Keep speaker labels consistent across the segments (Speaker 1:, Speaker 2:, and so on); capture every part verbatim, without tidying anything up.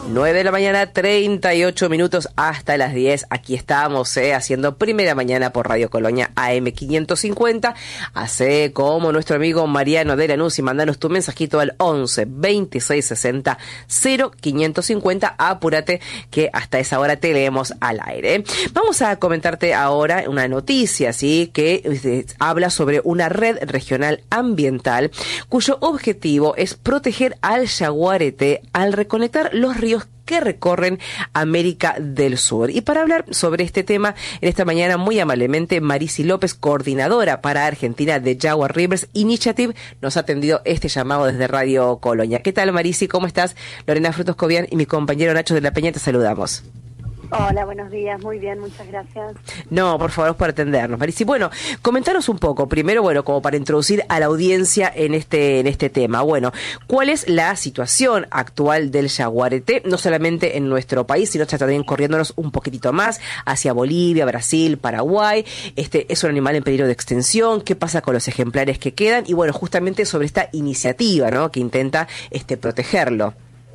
Speaker 1: nueve de la mañana, treinta y ocho minutos hasta las diez. Aquí estamos, eh, haciendo Primera Mañana por Radio Colonia A M quinientos cincuenta. Hacé como nuestro amigo Mariano de Lanús y mandanos tu mensajito al once, veintiséis sesenta, cero quinientos cincuenta. Apúrate que hasta esa hora te leemos al aire. Vamos a comentarte ahora una noticia, ¿sí? Que eh, habla sobre una red regional ambiental cuyo objetivo es proteger al Yaguareté al reconectar los ríos que recorren América del Sur. Y para hablar sobre este tema, en esta mañana, muy amablemente, Marisi López, coordinadora para Argentina de Jaguar Rivers Initiative, nos ha atendido este llamado desde Radio Colonia. ¿Qué tal, Marisi? ¿Cómo estás? Lorena Frutos Cobian y mi compañero Nacho de la Peña, te saludamos.
Speaker 2: Hola, buenos días, muy bien, muchas gracias.
Speaker 1: No, por favor, por atendernos, Marisi. Bueno, comentaros un poco, primero, bueno, como para introducir a la audiencia en este en este tema. Bueno, ¿cuál es la situación actual del Yaguareté? No solamente en nuestro país, sino también corriéndonos un poquitito más hacia Bolivia, Brasil, Paraguay. Este es un animal en peligro de extinción. ¿Qué pasa con los ejemplares que quedan? Y bueno, justamente sobre esta iniciativa, ¿no?, que intenta este protegerlo.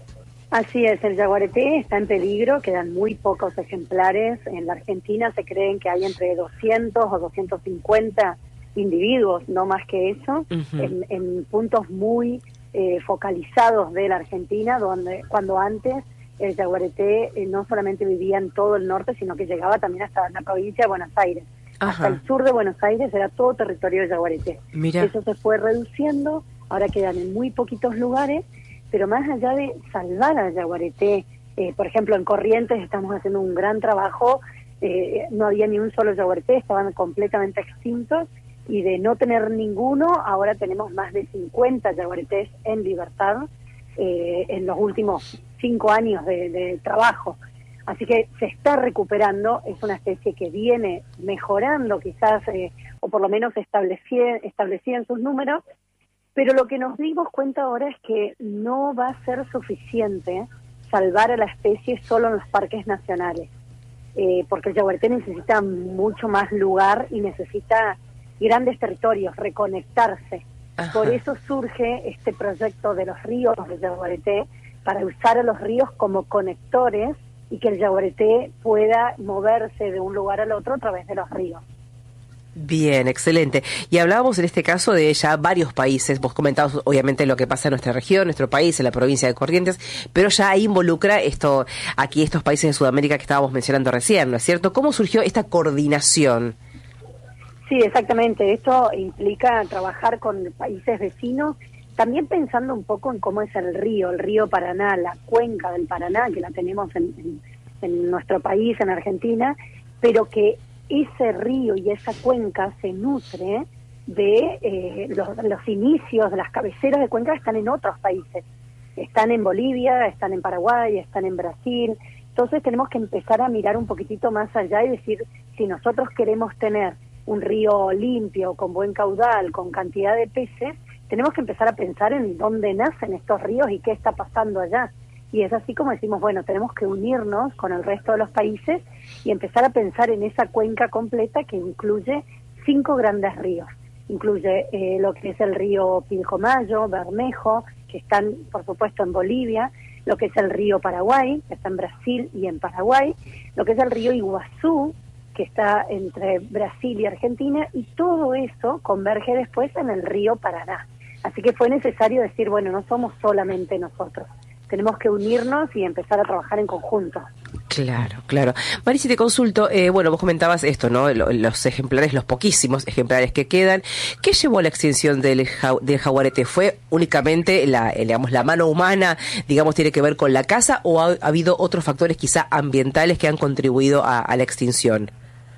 Speaker 2: Así es, el Yaguareté está en peligro, quedan muy pocos ejemplares. En la Argentina se creen que hay entre doscientos o doscientos cincuenta individuos, no más que eso, uh-huh. en, en puntos muy eh, focalizados de la Argentina, donde cuando antes el Yaguareté eh, no solamente vivía en todo el norte, sino que llegaba también hasta la provincia de Buenos Aires. Ajá. Hasta el sur de Buenos Aires era todo territorio de Yaguareté. Mira. Eso se fue reduciendo, ahora quedan en muy poquitos lugares. Pero más allá de salvar al Yaguareté, eh, por ejemplo, en Corrientes estamos haciendo un gran trabajo, eh, no había ni un solo Yaguareté, estaban completamente extintos, y de no tener ninguno, ahora tenemos más de cincuenta Yaguaretés en libertad eh, en los últimos cinco años de, de trabajo. Así que se está recuperando, es una especie que viene mejorando quizás, eh, o por lo menos establecía, establecía en sus números. Pero lo que nos dimos cuenta ahora es que no va a ser suficiente salvar a la especie solo en los parques nacionales, eh, porque el Yaguareté necesita mucho más lugar y necesita grandes territorios, reconectarse. Ajá. Por eso surge este proyecto de los ríos del Yaguareté, para usar a los ríos como conectores y que el Yaguareté pueda moverse de un lugar al otro a través de los ríos.
Speaker 1: Bien, excelente. Y hablábamos en este caso de ya varios países. Vos comentabas obviamente lo que pasa en nuestra región, nuestro país, en la provincia de Corrientes, pero ya ahí involucra esto, aquí estos países de Sudamérica que estábamos mencionando recién, ¿no es cierto? ¿Cómo surgió esta coordinación?
Speaker 2: Sí, exactamente. Esto implica trabajar con países vecinos, también pensando un poco en cómo es el río, el río Paraná, la cuenca del Paraná, que la tenemos en, en, en nuestro país, en Argentina, pero que ese río y esa cuenca se nutre de eh, los, los inicios, de las cabeceras de cuenca están en otros países. Están en Bolivia, están en Paraguay, están en Brasil. Entonces tenemos que empezar a mirar un poquitito más allá y decir, si nosotros queremos tener un río limpio, con buen caudal, con cantidad de peces, tenemos que empezar a pensar en dónde nacen estos ríos y qué está pasando allá. Y es así como decimos, bueno, tenemos que unirnos con el resto de los países y empezar a pensar en esa cuenca completa que incluye cinco grandes ríos. Incluye eh, lo que es el río Pilcomayo, Bermejo, que están, por supuesto, en Bolivia, lo que es el río Paraguay, que está en Brasil y en Paraguay, lo que es el río Iguazú, que está entre Brasil y Argentina, y todo eso converge después en el río Paraná. Así que fue necesario decir, bueno, no somos solamente nosotros. Tenemos que unirnos y empezar a trabajar en conjunto.
Speaker 1: Claro, claro. Marisi, te consulto, eh, bueno, vos comentabas esto, ¿no? Los ejemplares, los poquísimos ejemplares que quedan. ¿Qué llevó a la extinción del, ja, del Jaguareté? ¿Fue únicamente la, digamos, la mano humana, digamos, tiene que ver con la caza, o ha, ha habido otros factores quizá ambientales que han contribuido a, a la extinción?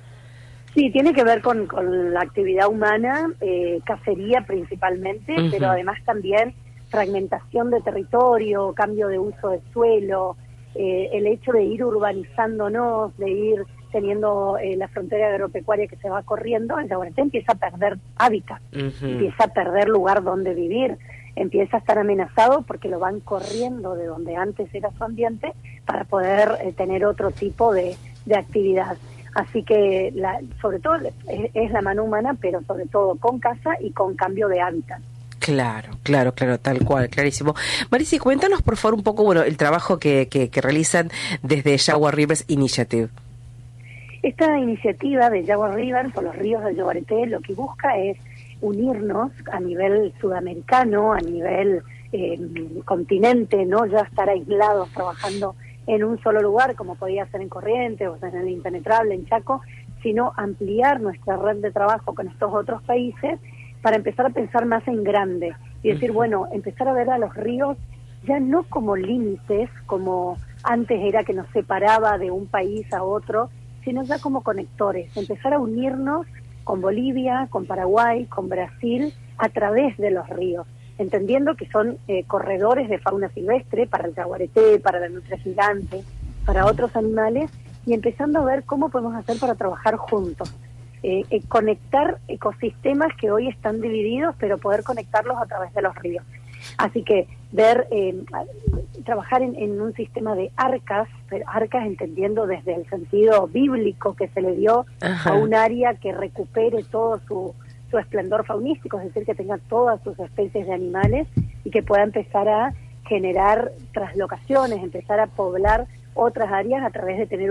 Speaker 2: Sí, tiene que ver con, con la actividad humana, eh, cacería principalmente, uh-huh. pero además también fragmentación de territorio, cambio de uso de suelo, eh, el hecho de ir urbanizándonos, de ir teniendo eh, la frontera agropecuaria que se va corriendo, el Yaguareté empieza a perder hábitat, uh-huh. empieza a perder lugar donde vivir, empieza a estar amenazado porque lo van corriendo de donde antes era su ambiente para poder eh, tener otro tipo de, de actividad. Así que la, sobre todo es, es la mano humana, pero sobre todo con caza y con cambio de hábitat.
Speaker 1: Claro, claro, claro, tal cual, clarísimo. Marisi, cuéntanos por favor un poco, bueno, el trabajo que, que, que realizan desde Yaguar Rivers Initiative.
Speaker 2: Esta iniciativa de Yaguar Rivers, o los ríos del Yaguareté, lo que busca es unirnos a nivel sudamericano, a nivel eh, continente, no ya estar aislados trabajando en un solo lugar, como podía ser en Corrientes o en el Impenetrable, en Chaco, sino ampliar nuestra red de trabajo con estos otros países para empezar a pensar más en grande y decir, bueno, empezar a ver a los ríos ya no como límites, como antes era que nos separaba de un país a otro, sino ya como conectores, empezar a unirnos con Bolivia, con Paraguay, con Brasil, a través de los ríos, entendiendo que son eh, corredores de fauna silvestre para el yaguareté, para la nutria gigante, para otros animales, y empezando a ver cómo podemos hacer para trabajar juntos. Eh, eh, conectar ecosistemas que hoy están divididos, pero poder conectarlos a través de los ríos. Así que ver, eh, trabajar en, en un sistema de arcas, pero arcas entendiendo desde el sentido bíblico que se le dio Ajá. a un área que recupere todo su, su esplendor faunístico, es decir, que tenga todas sus especies de animales y que pueda empezar a generar traslocaciones, empezar a poblar otras áreas a través de tener